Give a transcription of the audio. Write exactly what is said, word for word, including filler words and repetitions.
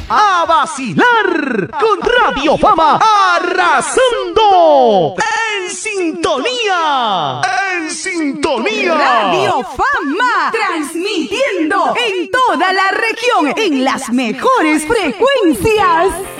a vacilar con Radio Fama arrasando en sintonía, en sintonía. Radio Fama, transmitiendo en toda la región en las mejores frecuencias.